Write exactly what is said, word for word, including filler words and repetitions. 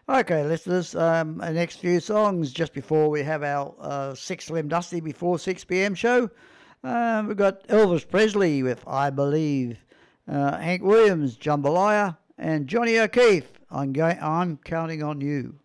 Okay, listeners, um, the next few songs just before we have our uh, six Slim Dusty before six p m show. Um, we've got Elvis Presley with I Believe, uh, Hank Williams, Jambalaya, and Johnny O'Keefe, I'm, going, I'm Counting on You.